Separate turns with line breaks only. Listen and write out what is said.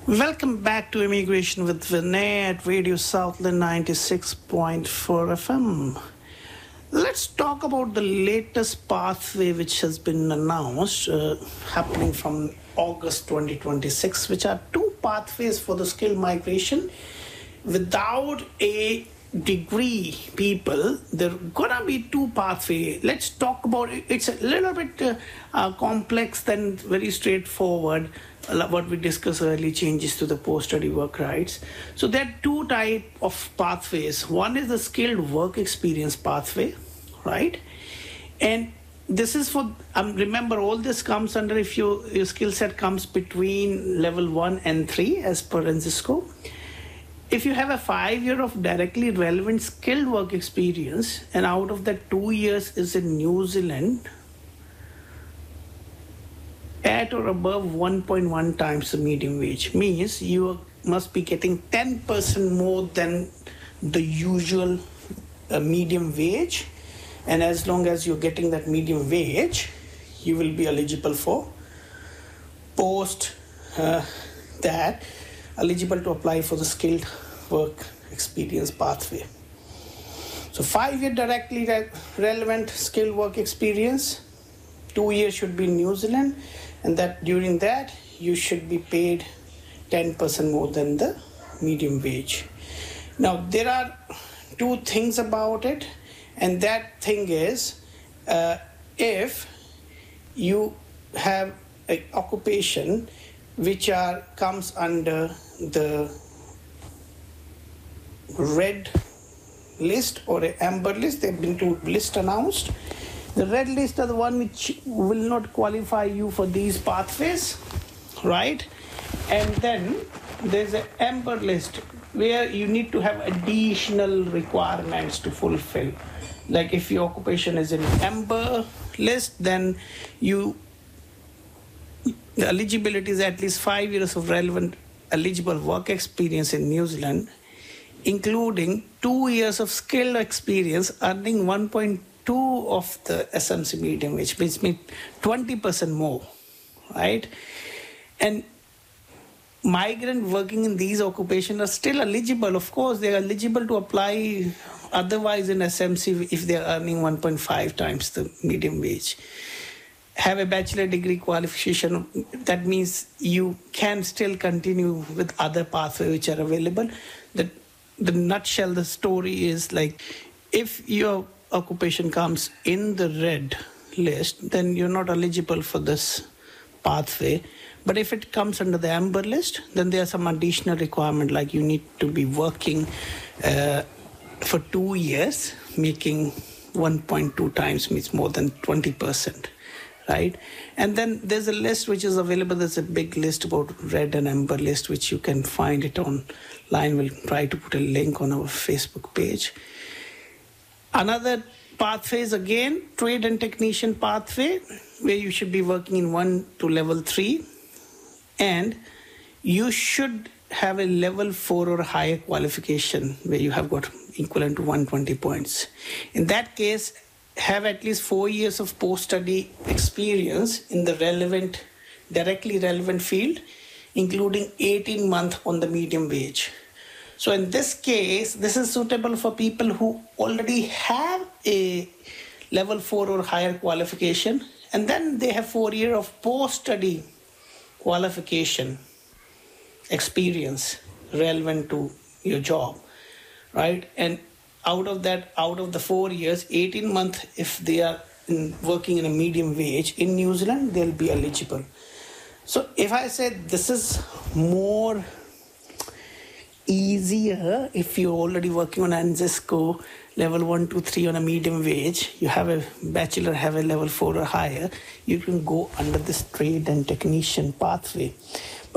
Welcome back to Immigration with Vinay at Radio Southland 96.4 FM. Let's talk about the latest pathway which has been announced, happening from August 2026, which are two pathways for the skilled migration. Without a degree, people, there are gonna be two pathways. Let's talk about it. It's a little bit complex than very straightforward. What we discussed early changes to the post-study work rights. So there are two types of pathways. One is the skilled work experience pathway, right? And this is for, remember, all this comes under if your skill set comes between level 1 and 3 as per NZSCO. If you have a 5 year of directly relevant skilled work experience, and out of that 2 years is in New Zealand, at or above 1.1 times the median wage, means you must be getting 10% more than the usual medium wage. And as long as you're getting that medium wage, you will be eligible for eligible to apply for the skilled work experience pathway. So 5 year directly relevant skilled work experience, 2 years should be in New Zealand, and that during that you should be paid 10% more than the medium wage. Now there are two things about it, and that thing is if you have an occupation which comes under the red list or an amber list. There have been two lists announced. The red list are the one which will not qualify you for these pathways, right? And then there's an amber list where you need to have additional requirements to fulfill. Like if your occupation is in amber list, then the eligibility is at least 5 years of relevant eligible work experience in New Zealand, including 2 years of skilled experience earning 1.2 of the SMC median wage, which means 20% more, right? And migrant working in these occupations are still eligible. Of course, they are eligible to apply otherwise in SMC if they are earning 1.5 times the median wage. Have a bachelor degree qualification, that means you can still continue with other pathways which are available. The nutshell, the story is like, if your occupation comes in the red list, then you're not eligible for this pathway. But if it comes under the amber list, then there are some additional requirement, like you need to be working for 2 years, making 1.2 times, means more than 20%. Right? And then there's a list which is available. There's a big list about red and amber list, which you can find it online. We'll try to put a link on our Facebook page. Another pathway is again trade and technician pathway, where you should be working in 1 to level 3, and you should have a level 4 or higher qualification where you have got equivalent to 120 points. In that case, have at least 4 years of post-study experience in the directly relevant field, including 18 months on the medium wage. So in this case, this is suitable for people who already have a level 4 or higher qualification, and then they have 4 years of post-study qualification experience relevant to your job, right? And out of the 4 years, 18 months, if they are working in a medium wage in New Zealand, they'll be eligible. So if I say this is more easier, if you're already working on NZSCO level 1 to 3 on a medium wage, you have a bachelor, have a level 4 or higher, you can go under this trade and technician pathway.